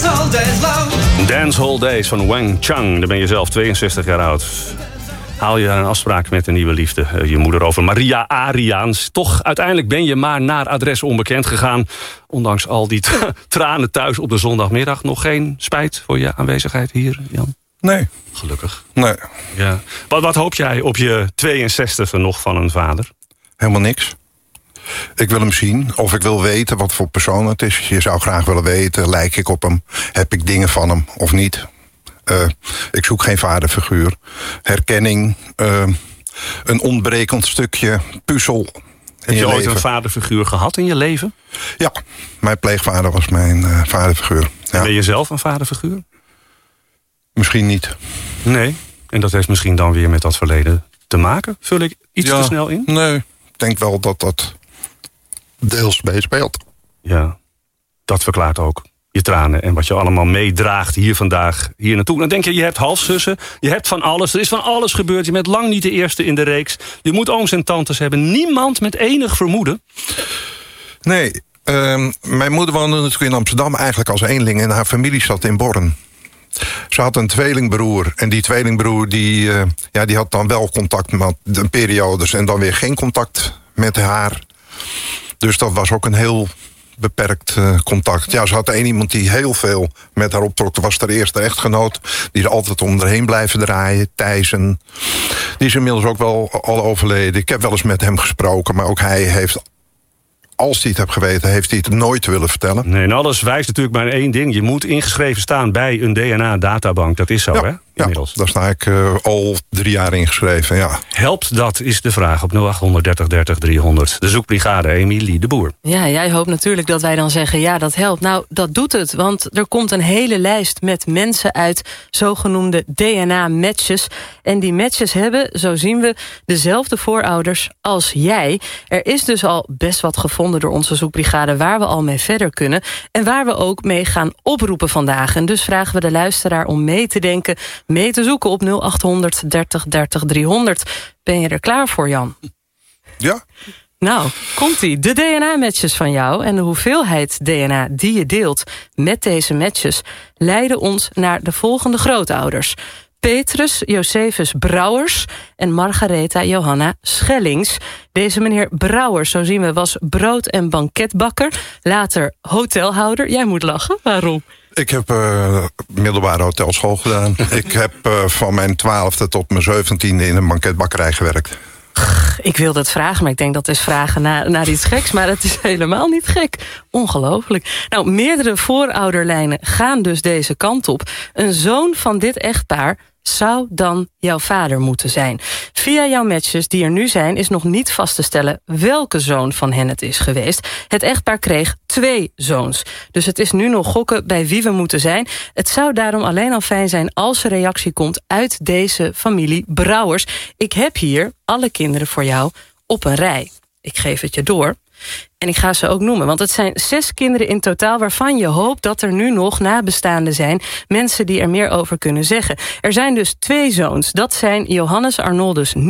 Dance All Days van Wang Chang. Dan ben je zelf 62 jaar oud. Haal je een afspraak met een nieuwe liefde, je moeder, over Maria Ariaans. Toch, uiteindelijk ben je maar naar adres onbekend gegaan. Ondanks al die tranen thuis op de zondagmiddag. Nog geen spijt voor je aanwezigheid hier, Jan? Nee. Gelukkig. Nee. Ja. Wat hoop jij op je 62e nog van een vader? Helemaal niks. Ik wil hem zien, of ik wil weten wat voor persoon het is. Je zou graag willen weten, lijk ik op hem? Heb ik dingen van hem of niet? Ik zoek geen vaderfiguur. Herkenning, een ontbrekend stukje puzzel. Heb je ooit een vaderfiguur gehad in je leven? Ja, mijn pleegvader was mijn vaderfiguur. Ja. Ben je zelf een vaderfiguur? Misschien niet. Nee, en dat heeft misschien dan weer met dat verleden te maken? Vul ik iets te snel in? Nee, ik denk wel dat dat deels meespeelt. Ja, dat verklaart ook je tranen en wat je allemaal meedraagt hier vandaag, hier naartoe. Dan denk je hebt halfzussen, je hebt van alles. Er is van alles gebeurd, je bent lang niet de eerste in de reeks. Je moet ooms en tantes hebben. Niemand met enig vermoeden. Nee, mijn moeder woonde natuurlijk in Amsterdam eigenlijk als eenling en haar familie zat in Born. Ze had een tweelingbroer en die tweelingbroer die had dan wel contact met de periodes en dan weer geen contact met haar. Dus dat was ook een heel beperkt contact. Ja, ze had één iemand die heel veel met haar optrok. Dat was haar eerste echtgenoot. Die er altijd om erheen blijven draaien. Thijssen. Die is inmiddels ook wel al overleden. Ik heb wel eens met hem gesproken. Maar ook hij heeft, als hij het heeft geweten, heeft hij het nooit willen vertellen. Nee, en alles wijst natuurlijk maar één ding. Je moet ingeschreven staan bij een DNA-databank. Dat is zo, hè? Inmiddels. Ja, daar sta ik al 3 jaar ingeschreven, ja. Helpt dat, is de vraag op 0800 30 30 300. De zoekbrigade, Emilie de Boer. Ja, jij hoopt natuurlijk dat wij dan zeggen, ja, dat helpt. Nou, dat doet het, want er komt een hele lijst met mensen uit zogenoemde DNA-matches. En die matches hebben, zo zien we, dezelfde voorouders als jij. Er is dus al best wat gevonden door onze zoekbrigade waar we al mee verder kunnen. En waar we ook mee gaan oproepen vandaag. En dus vragen we de luisteraar om mee te denken, mee te zoeken op 0800 30 30 300. Ben je er klaar voor, Jan? Ja. Nou, komt-ie. De DNA-matches van jou en de hoeveelheid DNA die je deelt met deze matches leiden ons naar de volgende grootouders. Petrus Josephus Brouwers en Margaretha Johanna Schellings. Deze meneer Brouwers, zo zien we, was brood- en banketbakker. Later hotelhouder. Jij moet lachen, waarom? Ik heb middelbare hotelschool gedaan. Ik heb van mijn 12e tot mijn 17e in een banketbakkerij gewerkt. Ik wilde het vragen, maar ik denk dat is vragen naar iets geks. Maar het is helemaal niet gek. Ongelooflijk. Nou, meerdere voorouderlijnen gaan dus deze kant op. Een zoon van dit echtpaar zou dan jouw vader moeten zijn. Via jouw matches die er nu zijn is nog niet vast te stellen welke zoon van hen het is geweest. Het echtpaar kreeg 2 zoons. Dus het is nu nog gokken bij wie we moeten zijn. Het zou daarom alleen al fijn zijn als er reactie komt uit deze familie Brouwers. Ik heb hier alle kinderen voor jou op een rij. Ik geef het je door. En ik ga ze ook noemen, want het zijn 6 kinderen in totaal waarvan je hoopt dat er nu nog nabestaanden zijn. Mensen die er meer over kunnen zeggen. Er zijn dus 2 zoons. Dat zijn Johannes Arnoldus